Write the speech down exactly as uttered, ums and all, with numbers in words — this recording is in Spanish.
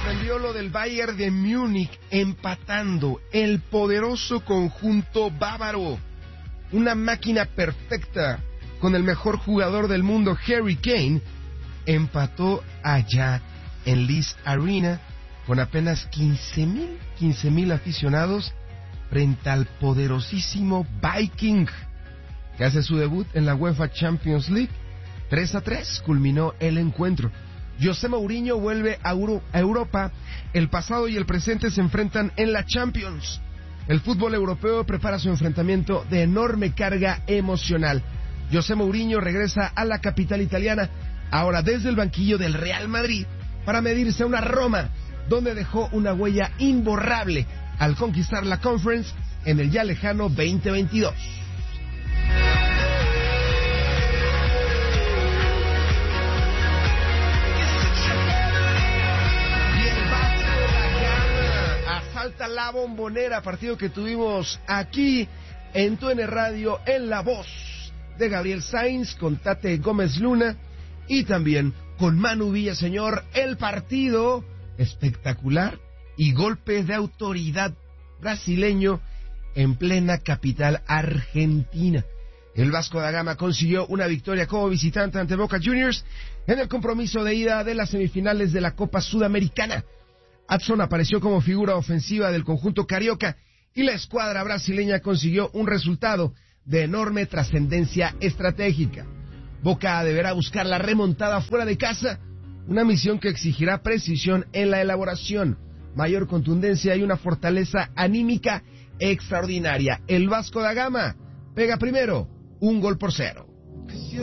sorprendió lo del Bayern de Múnich empatando el poderoso conjunto bávaro. Una máquina perfecta con el mejor jugador del mundo, Harry Kane, empató allá en Linz Arena con apenas quince mil aficionados frente al poderosísimo Viking, que hace su debut en la UEFA Champions League. tres a tres culminó el encuentro. José Mourinho vuelve a, Euro- a Europa. El pasado y el presente se enfrentan en la Champions. El fútbol europeo prepara su enfrentamiento de enorme carga emocional. José Mourinho regresa a la capital italiana, ahora desde el banquillo del Real Madrid, para medirse a una Roma, donde dejó una huella imborrable al conquistar la Conference en el ya lejano veinte veintidós. Asalta la Bombonera, partido que tuvimos aquí en Tu N Radio, en la voz de Gabriel Sainz, con Tate Gómez Luna y también con Manu Villaseñor. El partido espectacular y golpe de autoridad brasileño en plena capital argentina. El Vasco da Gama consiguió una victoria como visitante ante Boca Juniors en el compromiso de ida de las semifinales de la Copa Sudamericana. Adson apareció como figura ofensiva del conjunto carioca y la escuadra brasileña consiguió un resultado de enorme trascendencia estratégica. Boca deberá buscar la remontada fuera de casa, una misión que exigirá precisión en la elaboración, mayor contundencia y una fortaleza anímica extraordinaria. El Vasco da Gama pega primero un gol por cero.